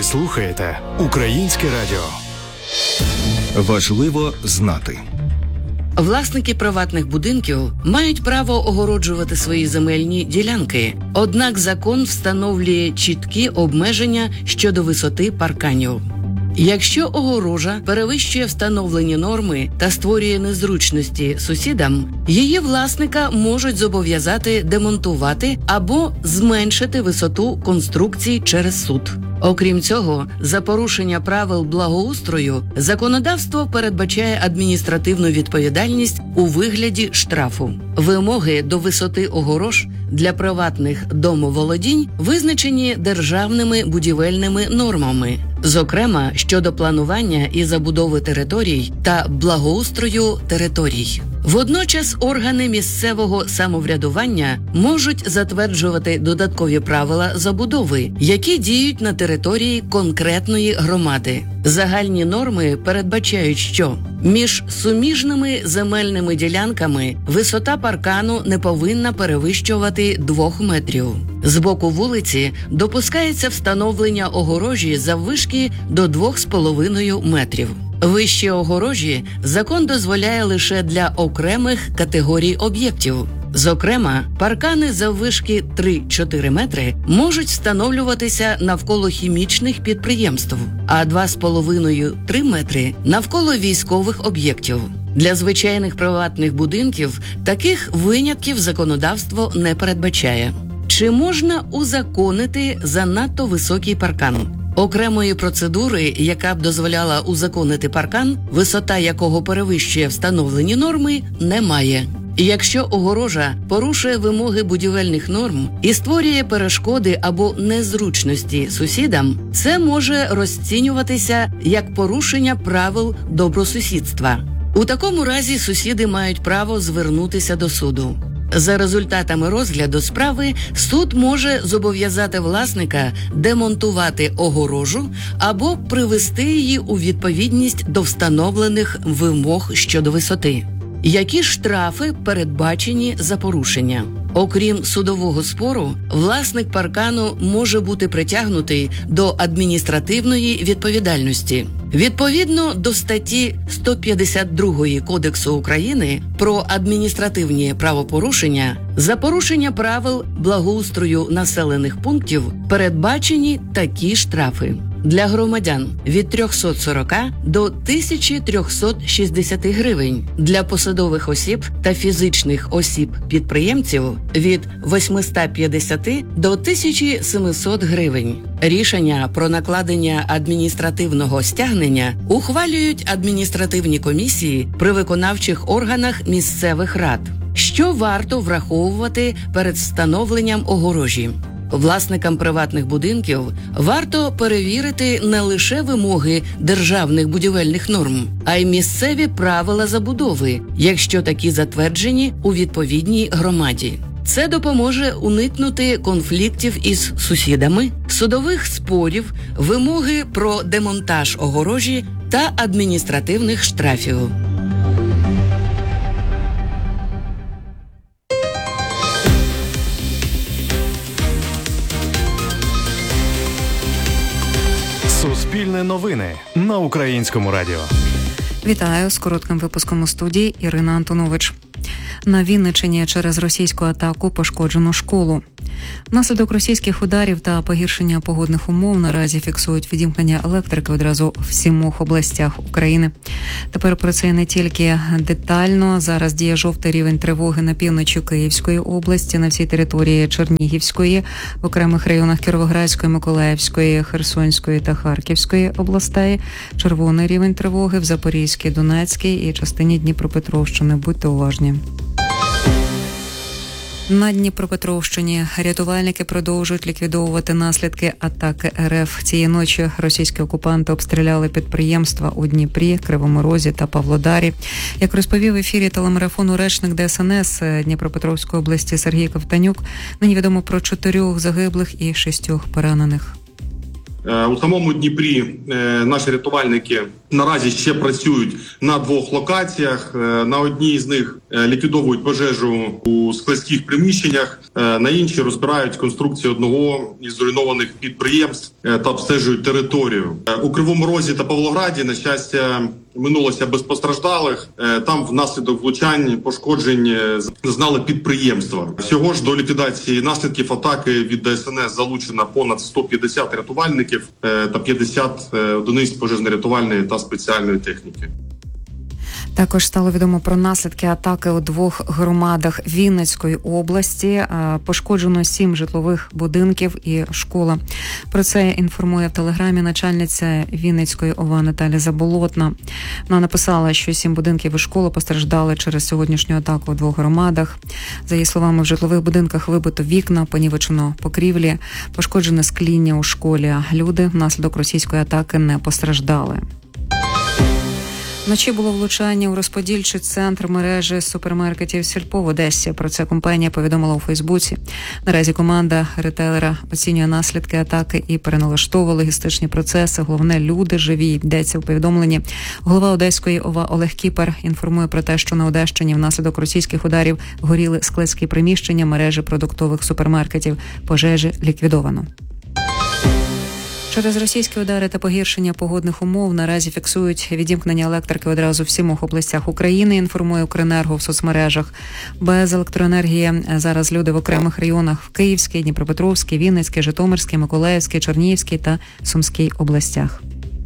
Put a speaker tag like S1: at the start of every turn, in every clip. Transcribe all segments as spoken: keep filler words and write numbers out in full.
S1: слухаєте Українське радіо.
S2: Важливо знати.
S3: Власники приватних будинків мають право огороджувати свої земельні ділянки, однак закон встановлює чіткі обмеження щодо висоти парканів. Якщо огорожа перевищує встановлені норми та створює незручності сусідам, її власника можуть зобов'язати демонтувати або зменшити висоту конструкцій через суд. Окрім цього, за порушення правил благоустрою законодавство передбачає адміністративну відповідальність у вигляді штрафу. Вимоги до висоти огорож для приватних домоволодінь визначені державними будівельними нормами, зокрема щодо планування і забудови територій та благоустрою територій. Водночас органи місцевого самоврядування можуть затверджувати додаткові правила забудови, які діють на території конкретної громади. Загальні норми передбачають, що між суміжними земельними ділянками висота паркану не повинна перевищувати двох метрів. З боку вулиці допускається встановлення огорожі заввишки до двох з половиною метрів. Вищі огорожі закон дозволяє лише для окремих категорій об'єктів. Зокрема, паркани заввишки три-чотири метри можуть встановлюватися навколо хімічних підприємств, а два з половиною - три метри навколо військових об'єктів. Для звичайних приватних будинків таких винятків законодавство не передбачає. Чи можна узаконити занадто високий паркан? Окремої процедури, яка б дозволяла узаконити паркан, висота якого перевищує встановлені норми, немає. Якщо огорожа порушує вимоги будівельних норм і створює перешкоди або незручності сусідам, це може розцінюватися як порушення правил добросусідства. У такому разі сусіди мають право звернутися до суду. За результатами розгляду справи суд може зобов'язати власника демонтувати огорожу або привести її у відповідність до встановлених вимог щодо висоти. Які штрафи передбачені за порушення? Окрім судового спору, власник паркану може бути притягнутий до адміністративної відповідальності. Відповідно до статті сто п'ятдесят другої Кодексу України про адміністративні правопорушення, за порушення правил благоустрою населених пунктів передбачені такі штрафи. Для громадян – від трьохсот сорока до тисячі трьохсот шістдесяти гривень. Для посадових осіб та фізичних осіб-підприємців – від восьмисот п'ятдесяти до тисячі семисот гривень. Рішення про накладення адміністративного стягнення ухвалюють адміністративні комісії при виконавчих органах місцевих рад. Що варто враховувати перед встановленням огорожі? Власникам приватних будинків варто перевірити не лише вимоги державних будівельних норм, а й місцеві правила забудови, якщо такі затверджені у відповідній громаді. Це допоможе уникнути конфліктів із сусідами, судових спорів, вимоги про демонтаж огорожі та адміністративних штрафів.
S1: Суспільне новини на Українському радіо.
S4: Вітаю з коротким випуском у студії Ірина Антонович. На Вінниччині через російську атаку пошкоджено школу. Внаслідок російських ударів та погіршення погодних умов наразі фіксують відімкнення електрики одразу в сімох областях України. Тепер про це не тільки детально. Зараз діє жовтий рівень тривоги на півночі Київської області, на всій території Чернігівської, в окремих районах Кіровоградської, Миколаївської, Херсонської та Харківської областей. Червоний рівень тривоги в Запорізькій, Донецькій і частині Дніпропетровщини. Будьте уважні. На Дніпропетровщині рятувальники продовжують ліквідовувати наслідки атаки РФ. Цієї ночі російські окупанти обстріляли підприємства у Дніпрі, Кривому Розі та Павлодарі. Як розповів в ефірі телемарафону речник ДСНС Дніпропетровської області Сергій Ковтанюк, нині відомо про чотирьох загиблих і шістьох поранених.
S5: У самому Дніпрі наші рятувальники
S2: Наразі ще працюють на двох локаціях. На одній з них ліквідовують пожежу у складських приміщеннях, на іншій розбирають конструкцію одного із зруйнованих підприємств та обстежують територію. У Кривому Розі та Павлограді, на щастя, минулося без постраждалих. Там внаслідок влучань пошкоджень зазнали підприємства. Всього ж до ліквідації наслідків атаки від ДСНС залучено понад сто п'ятдесят рятувальників та п'ятдесят одиниць пожежно-рятувальної та спеціальної техніки.
S4: Також стало відомо про наслідки атаки у двох громадах Вінницької області. Пошкоджено сім житлових будинків і школа. Про це інформує в телеграмі начальниця Вінницької ОВА Наталя Заболотна. Вона написала, що сім будинків і школа постраждали через сьогоднішню атаку у двох громадах. За її словами, в житлових будинках вибито вікна, понівечено покрівлі, пошкоджене скління у школі. Люди внаслідок російської атаки не постраждали. Вночі було влучання у розподільчий центр мережі супермаркетів «Сільпо» в Одесі. Про це компанія повідомила у Фейсбуці. Наразі команда ретейлера оцінює наслідки атаки і переналаштовує логістичні процеси. Головне, люди живі, йдеться у повідомленні. Голова Одеської ОВА Олег Кіпер інформує про те, що на Одещині внаслідок російських ударів горіли складські приміщення мережі продуктових супермаркетів. Пожежі ліквідовано. Через російські удари та погіршення погодних умов наразі фіксують відімкнення електрики одразу в сімох областях України, інформує Укренерго в соцмережах. Без електроенергії зараз люди в окремих районах в Київській, Дніпропетровській, Вінницькій, Житомирській, Миколаївській, Чернігівській та Сумській областях.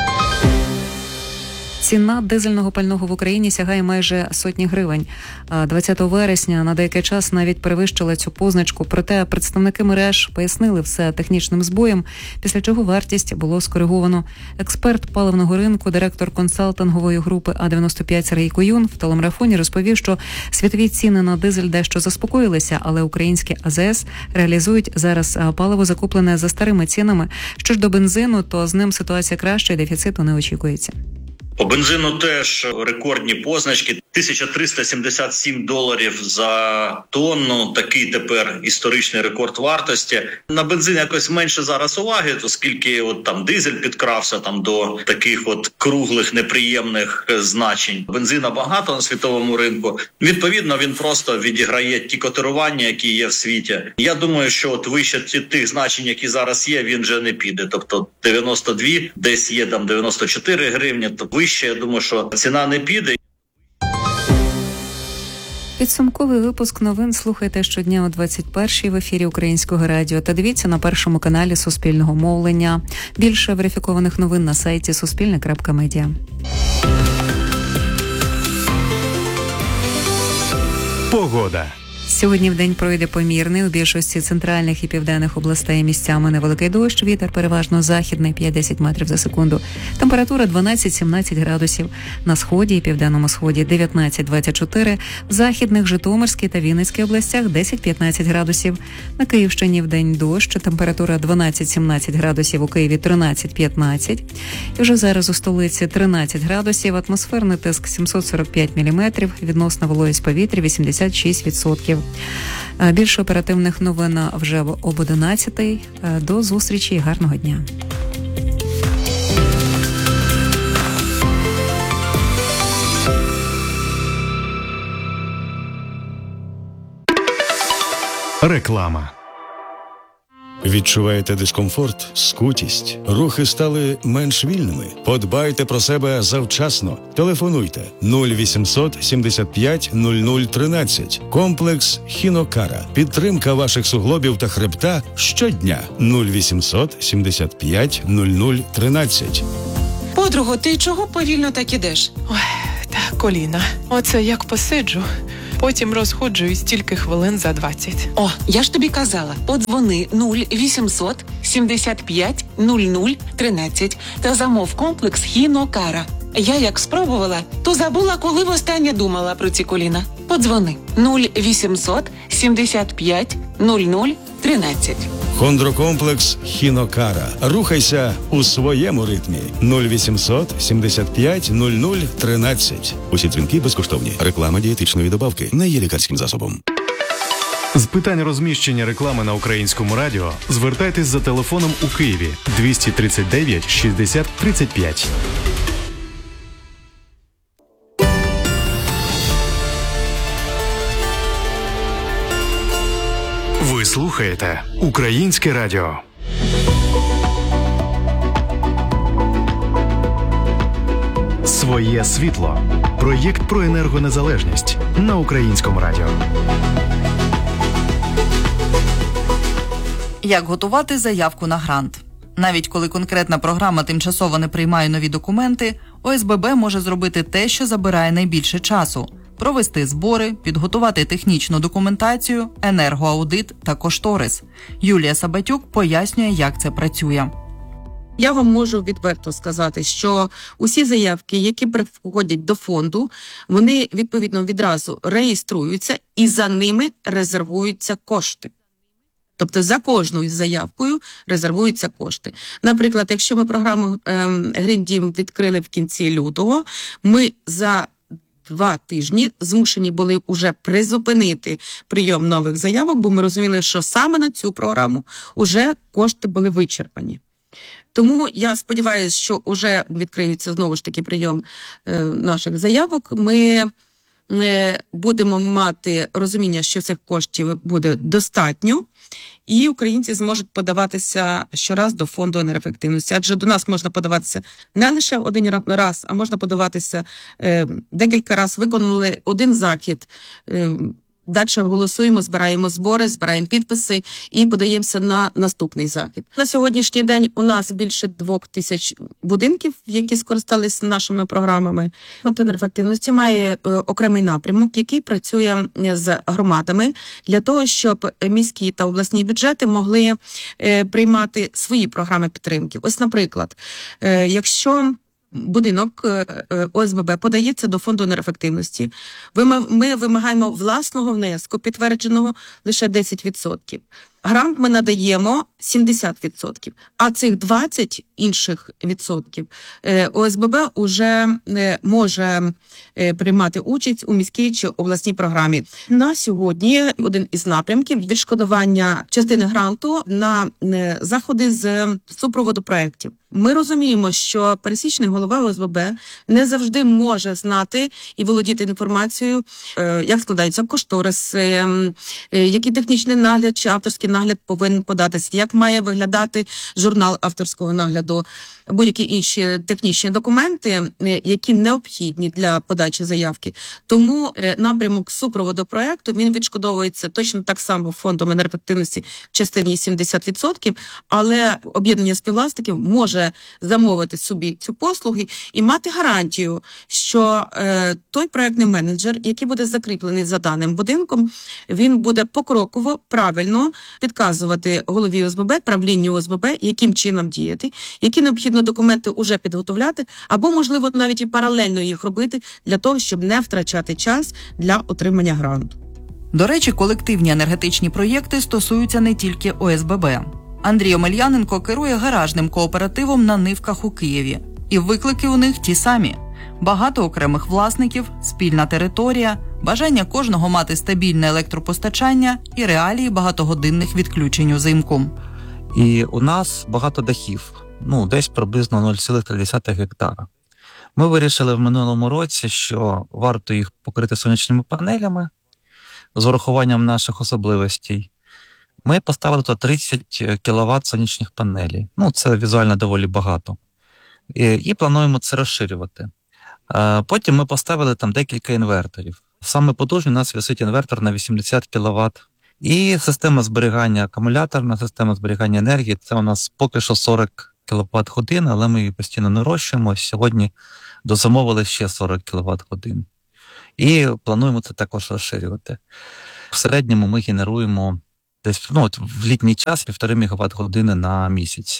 S4: Ціна дизельного пального в Україні сягає майже сотні гривень. двадцятого вересня на деякий час навіть перевищила цю позначку. Проте представники мереж пояснили все технічним збоєм, після чого вартість було скориговано. Експерт паливного ринку, директор консалтингової групи А дев'яносто п'ять Сергій Куюн в телемарафоні розповів, що світові ціни на дизель дещо заспокоїлися, але українські А З С реалізують зараз паливо, закуплене за старими цінами. Що ж до бензину, то з ним ситуація краща і дефіциту не очікується.
S5: По бензину теж рекордні позначки. тисяча триста сімдесят сім доларів за тонну. Такий тепер історичний рекорд вартості. На бензин якось менше зараз уваги, оскільки от там дизель підкрався там до таких от круглих неприємних значень. Бензина багато на світовому ринку. Відповідно, він просто відіграє ті котирування, які є в світі. Я думаю, що от вище тих значень, які зараз є, він вже не піде. Тобто дев'яносто дві, десь є там дев'яносто чотири гривні, то вище, я думаю, що ціна не піде.
S4: Підсумковий випуск новин слухайте щодня о двадцять першій в ефірі Українського радіо та дивіться на першому каналі Суспільного мовлення. Більше верифікованих новин на сайті суспільне крапка медіа.
S1: Погода.
S4: Сьогодні вдень пройде помірний, у більшості центральних і південних областей місцями невеликий дощ, вітер переважно західний п'ять-десять метрів за секунду. Температура дванадцять-сімнадцять градусів. На сході і південному сході дев'ятнадцять-двадцять чотири, в західних Житомирській та Вінницькій областях десять-п'ятнадцять градусів. На Київщині вдень дощ, температура дванадцять-сімнадцять градусів, у Києві тринадцять-п'ятнадцять. І вже зараз у столиці тринадцять градусів, атмосферний тиск сімсот сорок п'ять міліметрів, відносна вологість повітря вісімдесят шість відсотків. Більше оперативних новин вже об одинадцятій. До зустрічі і гарного дня.
S1: Реклама.
S6: Відчуваєте дискомфорт, скутість? Рухи стали менш вільними? Подбайте про себе завчасно. Телефонуйте нуль вісімсот сімдесят п'ять нуль нуль тринадцять. Комплекс Хінокара. Підтримка ваших суглобів та хребта щодня. нуль вісімсот сімдесят п'ять нуль нуль тринадцять.
S7: Подруго, ти чого повільно так ідеш?
S8: Ой, та коліна. Оце як посиджу. Потім розходжуюсь тільки хвилин за двадцять.
S7: О, я ж тобі казала, подзвони нуль вісімсот сімдесят п'ять нуль нуль тринадцять та замов комплекс Хінокара. Я як спробувала, то забула, коли востаннє думала про ці коліна. Подзвони нуль вісімсот сімдесят п'ять нуль нуль тринадцять.
S6: Хондрокомплекс Хінокара. Рухайся у своєму ритмі. нуль вісімсот сімдесят п'ять нуль нуль тринадцять. Усі дзвінки безкоштовні. Реклама дієтичної добавки не є лікарським засобом.
S1: З питань розміщення реклами на Українському радіо звертайтесь за телефоном у Києві двісті тридцять дев'ять шістдесят тридцять п'ять. слухаєте Українське радіо. Своє світло. Проєкт про енергонезалежність на Українському радіо.
S9: Як готувати заявку на грант? Навіть коли конкретна програма тимчасово не приймає нові документи, О С Б Б може зробити те, що забирає найбільше часу – провести збори, підготувати технічну документацію, енергоаудит та кошторис. Юлія Сабатюк пояснює, як це працює.
S10: Я вам можу відверто сказати, що усі заявки, які приходять до фонду, вони відповідно відразу реєструються і за ними резервуються кошти. Тобто за кожною заявкою резервуються кошти. Наприклад, якщо ми програму Green Дім відкрили в кінці лютого, ми за два тижні змушені були вже призупинити прийом нових заявок, бо ми розуміли, що саме на цю програму вже кошти були вичерпані. Тому я сподіваюся, що вже відкриється знову ж таки прийом е, наших заявок. Ми е, будемо мати розуміння, що цих коштів буде достатньо, і українці зможуть подаватися щораз до фонду енергоефективності. Адже до нас можна подаватися не лише один раз, а можна подаватися е, декілька разів. Виконали один захід, е, далі голосуємо, збираємо збори, збираємо підписи і подаємося на наступний захід. На сьогоднішній день у нас більше двох тисяч будинків, які скористалися нашими програмами. Фонд енергоефективності має е, окремий напрямок, який працює з громадами для того, щоб міські та обласні бюджети могли е, приймати свої програми підтримки. Ось, наприклад, е, якщо будинок О С Б Б подається до фонду енергоефективності, ми вимагаємо власного внеску, підтвердженого лише десять відсотків. Грант ми надаємо сімдесят відсотків, а цих двадцять інших відсотків О С Б Б уже може приймати участь у міській чи обласній програмі. На сьогодні один із напрямків – відшкодування частини гранту на заходи з супроводу проєктів. Ми розуміємо, що пересічний голова О С Б Б не завжди може знати і володіти інформацією, як складаються кошториси, який технічний нагляд чи авторський нагляд повинен податися, як має виглядати журнал авторського нагляду, будь-які інші технічні документи, які необхідні для подачі заявки. Тому напрямок супроводу проєкту, він відшкодовується точно так само фондом енергоефективності в частині сімдесят відсотків, але об'єднання співвласників може замовити собі цю послугу і мати гарантію, що е, той проєктний менеджер, який буде закріплений за даним будинком, він буде покроково, правильно підказувати голові О С Б Б, правлінню О С Б Б, яким чином діяти, які необхідно документи вже підготовляти, або, можливо, навіть і паралельно їх робити для того, щоб не втрачати час для отримання гранту.
S9: До речі, колективні енергетичні проєкти стосуються не тільки О С Б Б. Андрій Омельяненко керує гаражним кооперативом на Нивках у Києві. І виклики у них ті самі. Багато окремих власників, спільна територія, бажання кожного мати стабільне електропостачання і реалії багатогодинних відключень узимку.
S11: І у нас багато дахів, ну, десь приблизно нуль цілих три десятих гектара. Ми вирішили в минулому році, що варто їх покрити сонячними панелями з урахуванням наших особливостей. Ми поставили тут тридцять кіловат сонячних панелей. Ну, це візуально доволі багато. І, і плануємо це розширювати. А потім ми поставили там декілька інверторів. Саме потужний у нас висить інвертор на вісімдесят кіловат. І система зберігання, акумуляторна система зберігання енергії, це у нас поки що сорок кіловат годин, але ми її постійно нарощуємо. Сьогодні дозамовили ще сорок кіловат годин. І плануємо це також розширювати. В середньому ми генеруємо десь, ну, в літній час півтори мегаватт години на місяць.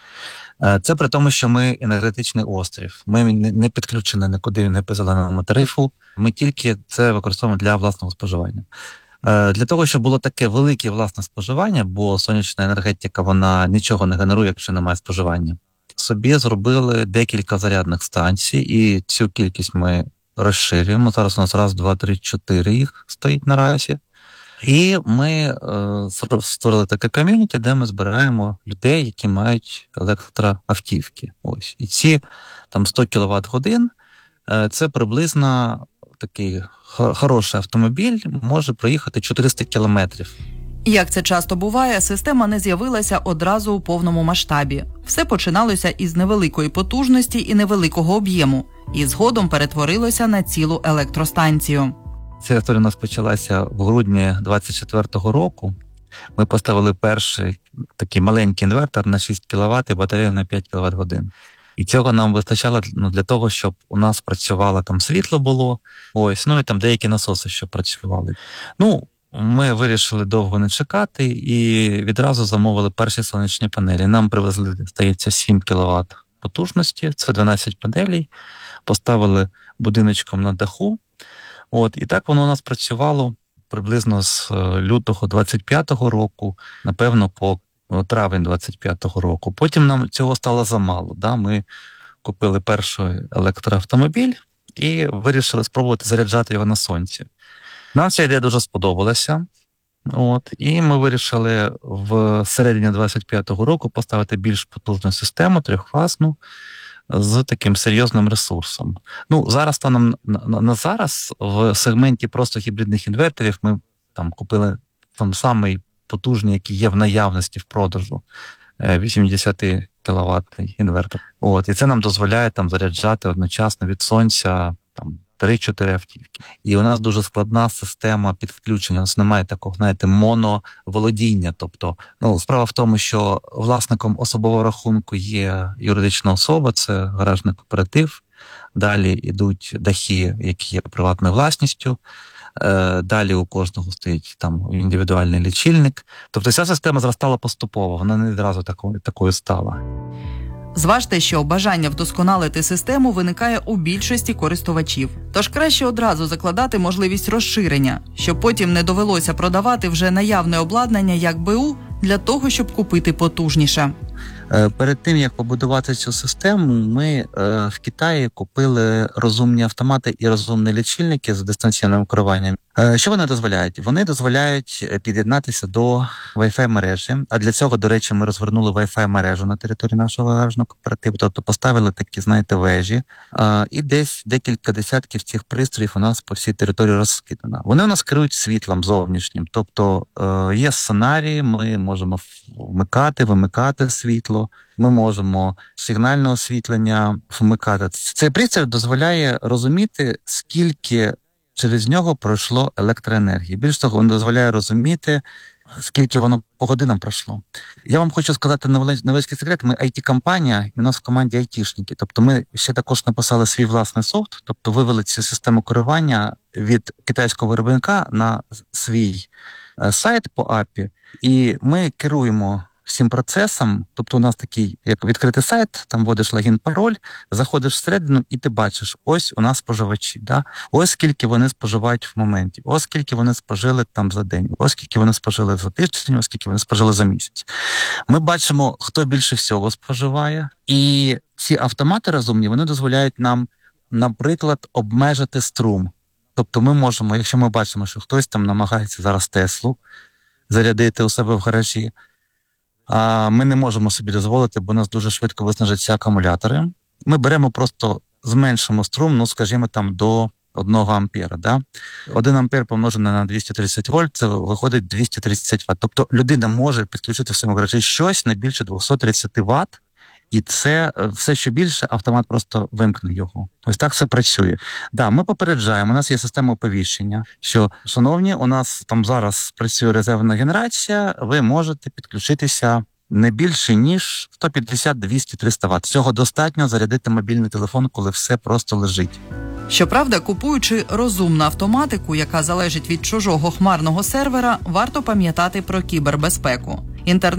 S11: Це при тому, що ми енергетичний острів. Ми не підключені нікуди не по зеленому тарифу. Ми тільки це використовуємо для власного споживання. Для того, щоб було таке велике власне споживання, бо сонячна енергетика, вона нічого не генерує, якщо немає споживання. Собі зробили декілька зарядних станцій, і цю кількість ми розширюємо. Зараз у нас раз, два, три, чотири їх стоїть наразі. І ми е, створили таке ком'юніті, де ми збираємо людей, які мають електроавтівки. Ось. І ці там сто кіловат годин е, це приблизно такий хороший автомобіль може проїхати чотириста кілометрів.
S9: Як це часто буває, система не з'явилася одразу у повному масштабі. Все починалося із невеликої потужності і невеликого об'єму, і згодом перетворилося на цілу електростанцію.
S11: Ця історія у нас почалася в грудні двадцять четвертого року. Ми поставили перший такий маленький інвертор на шість кіловат і батарею на п'ять кіловат годин. І цього нам вистачало, ну, для того, щоб у нас працювало, там світло було, ось, ну і там деякі насоси, що працювали. Ну, ми вирішили довго не чекати і відразу замовили перші сонячні панелі. Нам привезли, здається, сім кіловат потужності, це дванадцять панелей, поставили будиночком на даху. От, і так воно у нас працювало приблизно з лютого двадцять п'ятого року, напевно, по травень двадцять п'ятого року. Потім нам цього стало замало. Да? Ми купили перший електроавтомобіль і вирішили спробувати заряджати його на сонці. Нам ця ідея дуже сподобалася. От, і ми вирішили в середині двадцять п'ятого року поставити більш потужну систему, трьохфазну, з таким серйозним ресурсом. Ну, зараз, станом на, на зараз, в сегменті просто гібридних інверторів ми там купили там самий потужний, який є в наявності в продажу, вісімдесят кіловатний інвертор. От, і це нам дозволяє там заряджати одночасно від сонця там три-чотири автівки. І у нас дуже складна система підключення. У нас немає такого, знаєте, моноволодіння. Тобто, ну, справа в тому, що власником особового рахунку є юридична особа, це гаражний кооператив. Далі йдуть дахи, які є приватною власністю. Далі у кожного стоїть там індивідуальний лічильник. Тобто ця система зростала поступово, вона не відразу такою, такою стала.
S9: Зважте, що бажання вдосконалити систему виникає у більшості користувачів. Тож краще одразу закладати можливість розширення, щоб потім не довелося продавати вже наявне обладнання як БУ для того, щоб купити потужніше.
S11: Перед тим, як побудувати цю систему, ми в Китаї купили розумні автомати і розумні лічильники з дистанційним керуванням. Що вони дозволяють? Вони дозволяють під'єднатися до Wi-Fi мережі, а для цього, до речі, ми розвернули Wi-Fi мережу на території нашого гаражного кооперативу, тобто поставили такі, знаєте, вежі, і десь декілька десятків цих пристроїв у нас по всій території розкидано. Вони у нас керують світлом зовнішнім, тобто є сценарії, ми можемо вмикати, вимикати світло, ми можемо сигнальне освітлення вмикати. Цей пристрій дозволяє розуміти, скільки через нього пройшло електроенергії. Більш того, він дозволяє розуміти, скільки воно по годинам пройшло. Я вам хочу сказати невеличкий секрет. Ми ай ті-компанія, і у нас в команді айтішники. Тобто ми ще також написали свій власний софт, тобто вивели цю систему керування від китайського виробника на свій сайт по ей пі ай, і ми керуємо всім процесом, тобто у нас такий, як відкритий сайт, там вводиш логін, пароль, заходиш всередину і ти бачиш, ось у нас споживачі, да? Ось скільки вони споживають в моменті, ось скільки вони спожили там за день, ось скільки вони спожили за тиждень, ось скільки вони спожили за місяць. Ми бачимо, хто більше всього споживає, і ці автомати розумні, вони дозволяють нам, наприклад, обмежити струм. Тобто ми можемо, якщо ми бачимо, що хтось там намагається зараз Теслу зарядити у себе в гаражі, а ми не можемо собі дозволити, бо у нас дуже швидко виснажаться акумулятори. Ми беремо просто, зменшимо струм, ну, скажімо, там до одного ампера. Да? Один ампер помножений на двісті тридцять вольт, це виходить двісті тридцять ватт. Тобто людина може підключити в своєму гаражі щось не більше двісті тридцять ватт, і це все, що більше, автомат просто вимкне його. Ось так все працює. Да, ми попереджаємо, у нас є система оповіщення, що, шановні, у нас там зараз працює резервна генерація, ви можете підключитися не більше, ніж сто п'ятдесят, двісті, триста ватт. Цього достатньо зарядити мобільний телефон, коли все просто лежить.
S9: Щоправда, купуючи розумну автоматику, яка залежить від чужого хмарного сервера, варто пам'ятати про кібербезпеку. Інтернет